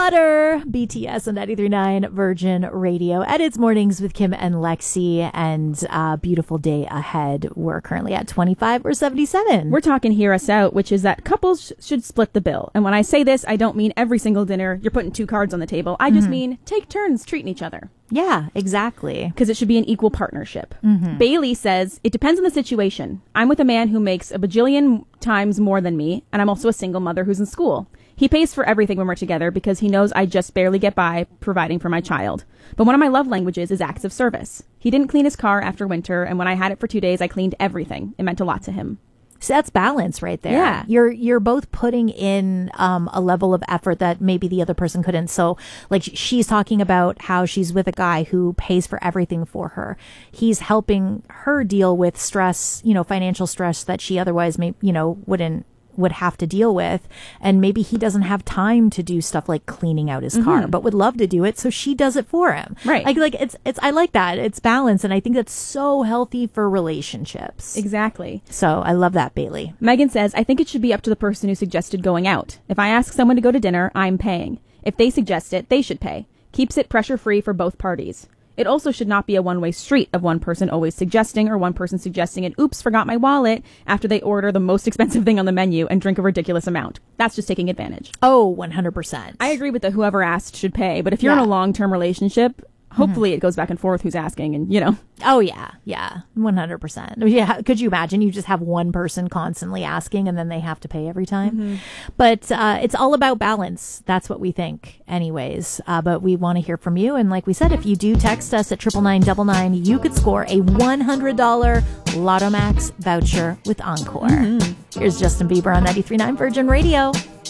Butter, BTS on 93.9 Virgin Radio. And it's Mornings with Kim and Lexi, and beautiful day ahead. We're currently at 25 or 77. We're talking Hear Us Out, which is that couples should split the bill. And when I say this, I don't mean every single dinner you're putting 2 cards on the table. I just mean take turns treating each other. Yeah, exactly. Because it should be an equal partnership. Bailey says, it depends on the situation. I'm with a man who makes a bajillion times more than me, and I'm also a single mother who's in school. He pays for everything when we're together because he knows I just barely get by providing for my child. But one of my love languages is acts of service. He didn't clean his car after winter, and when I had it for 2 days, I cleaned everything. It meant a lot to him. So that's balance right there. Yeah. You're both putting in a level of effort that maybe the other person couldn't. So like she's talking about how she's with a guy who pays for everything for her. He's helping her deal with stress, financial stress that she otherwise would have to deal with, and maybe he doesn't have time to do stuff like cleaning out his car, but would love to do it, so she does it for him. Right. Like it's I like that. It's balance, and I think that's so healthy for relationships. Exactly. So I love that, Bailey. Megan says, I think it should be up to the person who suggested going out. If I ask someone to go to dinner, I'm paying. If they suggest it, they should pay. Keeps it pressure-free for both parties. It also should not be a one-way street of one person always suggesting or one person suggesting an oops, forgot my wallet after they order the most expensive thing on the menu and drink a ridiculous amount. That's just taking advantage. Oh, 100%. I agree with the whoever asked should pay, but if you're in a long-term relationship, hopefully it goes back and forth who's asking and, Oh, yeah. Yeah. 100%. Yeah. Could you imagine you just have one person constantly asking and then they have to pay every time? But it's all about balance. That's what we think anyways. But we want to hear from you. And like we said, if you do text us at 99999, you could score a $100 Lotto Max voucher with Encore. Here's Justin Bieber on 93.9 Virgin Radio.